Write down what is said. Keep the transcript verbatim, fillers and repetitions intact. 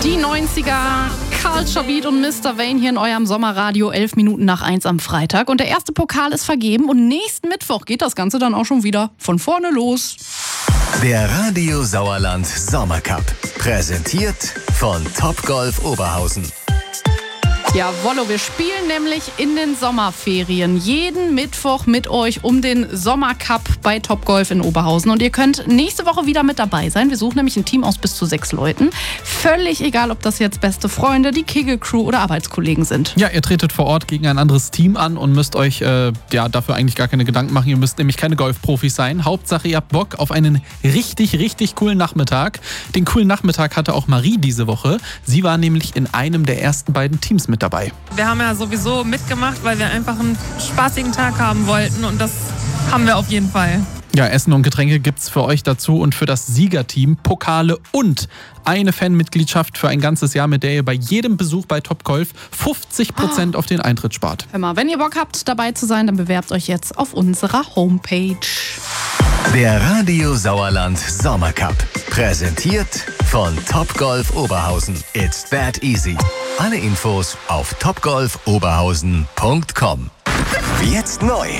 Die neunziger, Culture Beat und Mister Vane hier in eurem Sommerradio, elf Minuten nach eins am Freitag. Und der erste Pokal ist vergeben und nächsten Mittwoch geht das Ganze dann auch schon wieder von vorne los. Der Radio Sauerland Sommercup, präsentiert von Topgolf Oberhausen. Jawollo, wir spielen nämlich in den Sommerferien jeden Mittwoch mit euch um den Sommercup bei Topgolf in Oberhausen. Und ihr könnt nächste Woche wieder mit dabei sein. Wir suchen nämlich ein Team aus bis zu sechs Leuten. Völlig egal, ob das jetzt beste Freunde, die Kegelcrew oder Arbeitskollegen sind. Ja, ihr tretet vor Ort gegen ein anderes Team an und müsst euch äh, ja, dafür eigentlich gar keine Gedanken machen. Ihr müsst nämlich keine Golfprofis sein. Hauptsache, ihr habt Bock auf einen richtig, richtig coolen Nachmittag. Den coolen Nachmittag hatte auch Marie diese Woche. Sie war nämlich in einem der ersten beiden Teams mit dabei. Wir haben ja sowieso mitgemacht, weil wir einfach einen spaßigen Tag haben wollten und das haben wir auf jeden Fall. Ja, Essen und Getränke gibt's für euch dazu und für das Siegerteam Pokale und eine Fanmitgliedschaft für ein ganzes Jahr, mit der ihr bei jedem Besuch bei Topgolf fünfzig Prozent oh. auf den Eintritt spart. Hör mal, wenn ihr Bock habt, dabei zu sein, dann bewerbt euch jetzt auf unserer Homepage. Der Radio Sauerland Sommercup, präsentiert von Topgolf Oberhausen. It's that easy. Alle Infos auf topgolf oberhausen punkt com. Jetzt neu.